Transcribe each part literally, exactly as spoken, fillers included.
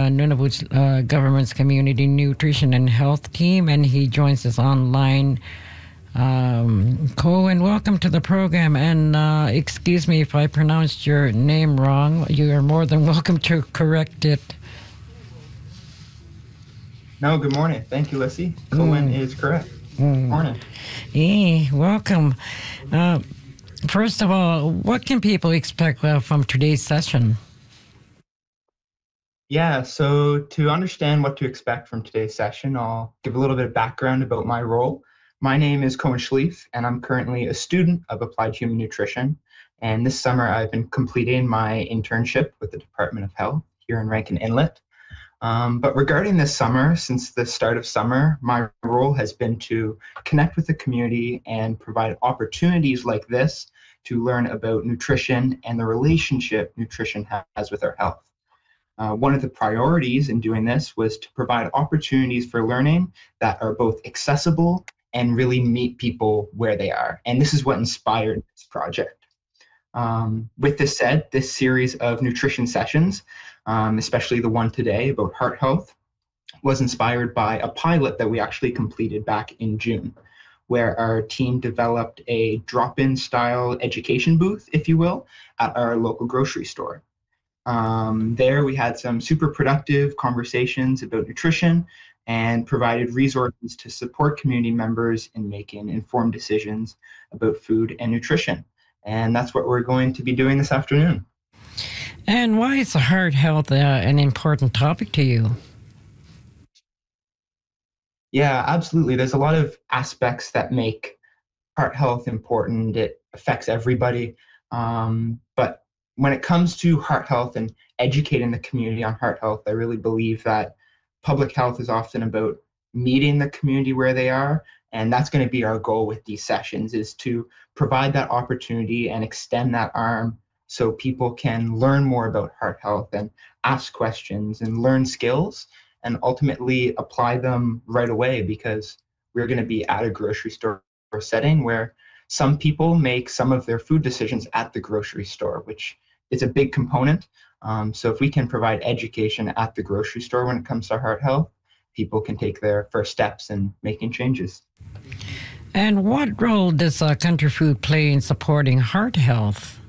Nunavut's uh, government's community nutrition and health team, and he joins us online. Um, Cohen, welcome to the program, and uh, excuse me if I pronounced your name wrong. You are more than welcome to correct it. No, good morning. Thank you, Lissy. Cohen mm. is correct. Mm. Good morning. Hey, welcome. Uh, first of all, what can people expect uh, from today's session? Yeah, so to understand what to expect from today's session, I'll give a little bit of background about my role. My name is Cohen Schlief, and I'm currently a student of Applied Human Nutrition. And this summer, I've been completing my internship with the Department of Health here in Rankin Inlet. Um, but regarding this summer, since the start of summer, my role has been to connect with the community and provide opportunities like this to learn about nutrition and the relationship nutrition has with our health. Uh, one of the priorities in doing this was to provide opportunities for learning that are both accessible and really meet people where they are. And this is what inspired this project. Um, with this said, this series of nutrition sessions, um, especially the one today about heart health, was inspired by a pilot that we actually completed back in June, where our team developed a drop-in style education booth, if you will, at our local grocery store. Um, there we had some super productive conversations about nutrition and provided resources to support community members in making informed decisions about food and nutrition. And that's what we're going to be doing this afternoon. And why is heart health uh, an important topic to you? Yeah, absolutely. There's a lot of aspects that make heart health important. It affects everybody. Um, but when it comes to heart health and educating the community on heart health, I really believe that public health is often about meeting the community where they are. And that's going to be our goal with these sessions, is to provide that opportunity and extend that arm so people can learn more about heart health and ask questions and learn skills and ultimately apply them right away, because we're going to be at a grocery store setting where some people make some of their food decisions at the grocery store, which is a big component. Um, so if we can provide education at the grocery store when it comes to heart health, people can take their first steps in making changes. And what role does uh, country food play in supporting heart health?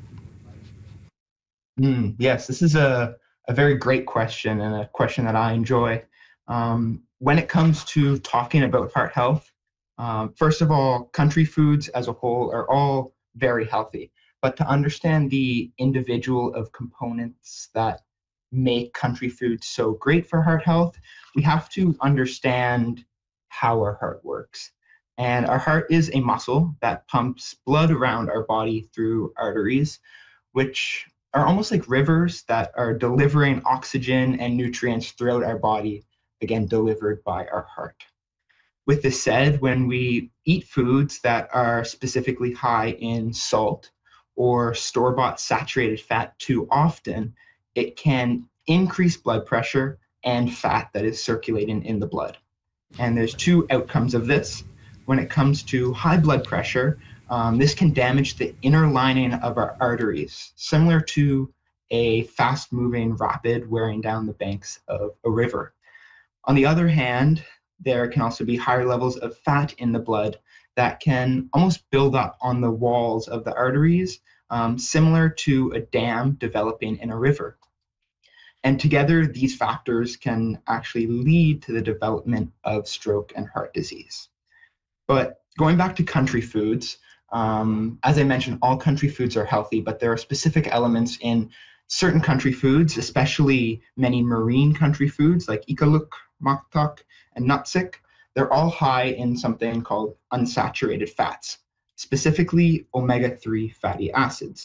Mm, yes, this is a, a very great question, and a question that I enjoy. Um, when it comes to talking about heart health, um, first of all, country foods as a whole are all very healthy. But to understand the individual of components that make country foods so great for heart health, we have to understand how our heart works. And our heart is a muscle that pumps blood around our body through arteries, which are almost like rivers that are delivering oxygen and nutrients throughout our body, again, delivered by our heart. With this said, when we eat foods that are specifically high in salt or store-bought saturated fat too often, it can increase blood pressure and fat that is circulating in the blood. And there's two outcomes of this. When it comes to high blood pressure, um, this can damage the inner lining of our arteries, similar to a fast-moving rapid wearing down the banks of a river. On the other hand, there can also be higher levels of fat in the blood that can almost build up on the walls of the arteries, um, similar to a dam developing in a river. And together, these factors can actually lead to the development of stroke and heart disease. But going back to country foods, um, as I mentioned, all country foods are healthy, but there are specific elements in certain country foods, especially many marine country foods like ikaluk, maktak, and nutsik. They're all high in something called unsaturated fats, specifically omega three fatty acids.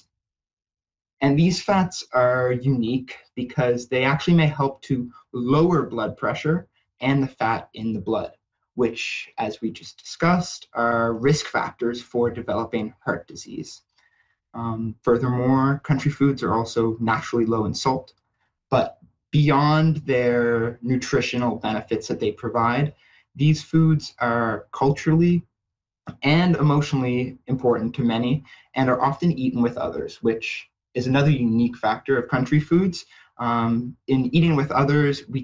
And these fats are unique because they actually may help to lower blood pressure and the fat in the blood, which, as we just discussed, are risk factors for developing heart disease. Um, furthermore, country foods are also naturally low in salt, but beyond their nutritional benefits that they provide, these foods are culturally and emotionally important to many and are often eaten with others, which is another unique factor of country foods. Um, in eating with others, we